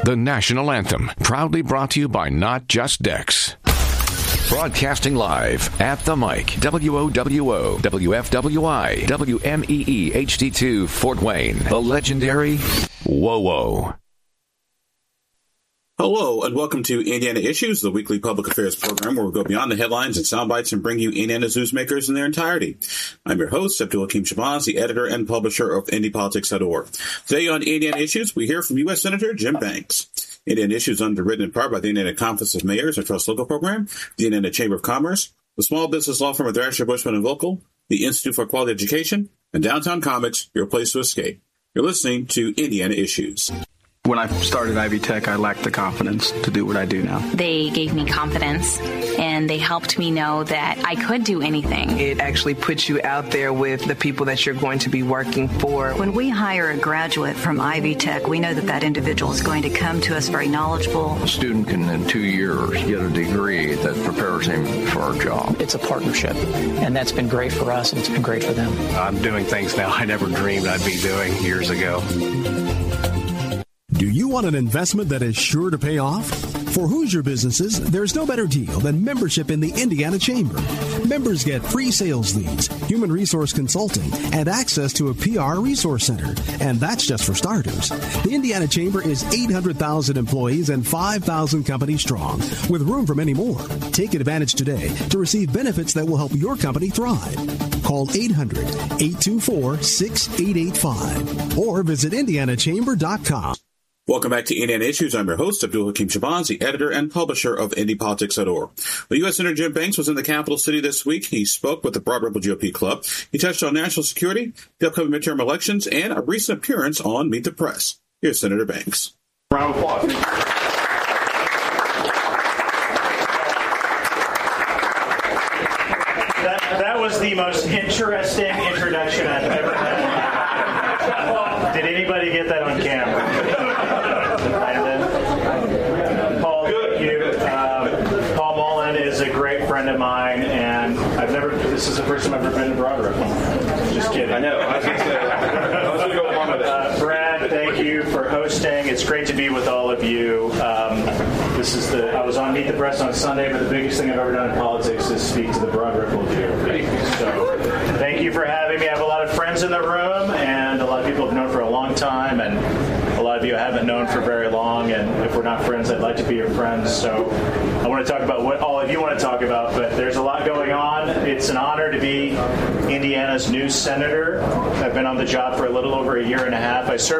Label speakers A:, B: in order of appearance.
A: the national anthem, proudly brought to you by Not Just Dex. Broadcasting live at the mic, WOWO, WFWI, WMEE HD2 Fort Wayne, the legendary WOWO.
B: Hello, and welcome to Indiana Issues, the weekly public affairs program where we go beyond the headlines and sound bites and bring you Indiana's newsmakers in their entirety. I'm your host, Abdul Hakim Shabazz, the editor and publisher of IndyPolitics.org. Today on Indiana Issues, we hear from U.S. Senator Jim Banks. Indiana Issues is underwritten in part by the Indiana Conference of Mayors, a Trust Local program, the Indiana Chamber of Commerce, the small business law firm of Thrasher, Bushman & Vocal, the Institute for Quality Education, and Downtown Comics, your place to escape. You're listening to Indiana Issues.
C: When I started Ivy Tech, I lacked the confidence to do what I do now.
D: They gave me confidence, and they helped me know that I could do anything.
E: It actually puts you out there with the people that you're going to be working for.
F: When we hire a graduate from Ivy Tech, we know that that individual is going to come to us very knowledgeable.
G: A student can, in 2 years, get a degree that prepares him for a job.
H: It's a partnership, and that's been great for us, and it's been great for them.
I: I'm doing things now I never dreamed I'd be doing years ago.
J: Do you want an investment that is sure to pay off? For Hoosier businesses, there's no better deal than membership in the Indiana Chamber. Members get free sales leads, human resource consulting, and access to a PR resource center. And that's just for starters. The Indiana Chamber is 800,000 employees and 5,000 companies strong, with room for many more. Take advantage today to receive benefits that will help your company thrive. Call 800-824-6885 or visit indianachamber.com.
B: Welcome back to Indiana Issues. I'm your host, Abdul Hakim Shabazz, the editor and publisher of IndyPolitics.org. Well, U.S. Senator Jim Banks was in the capital city this week. He spoke with the Broad Ripple GOP Club. He touched on national security, the upcoming midterm elections, and a recent appearance on Meet the Press. Here's Senator Banks.
K: Round of applause. That was the most interesting introduction I've ever had. Did anybody get that on camera? Paul Mullen is a great friend of mine, and this is the first time I've ever been to Broad Ripple. Just kidding.
L: I know. I was going to say, I was going to go along with it.
K: Brad, thank you for hosting. It's great to be with all of you. I was on Meet the Press on Sunday, but the biggest thing I've ever done in politics is speak to the Broad Ripple GOP. So thank you for having me. I have a lot of friends in the room, and a lot of people I've known for a long time, and a lot of you I haven't known for very long, and if we're not friends, I'd like to be your friends. So I want to talk about what all of you want to talk about, but there's a lot going on. It's an honor to be Indiana's new senator. I've been on the job for a little over a year and a half. I served